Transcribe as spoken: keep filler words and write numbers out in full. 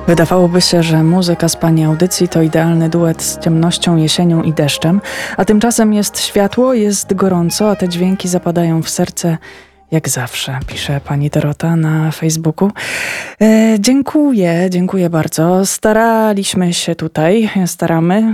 Wydawałoby się, że muzyka z pani audycji to idealny duet z ciemnością, jesienią i deszczem, a tymczasem jest światło, jest gorąco, a te dźwięki zapadają w serce jak zawsze, pisze pani Dorota na Facebooku. E, dziękuję, dziękuję bardzo. Staraliśmy się tutaj, staramy.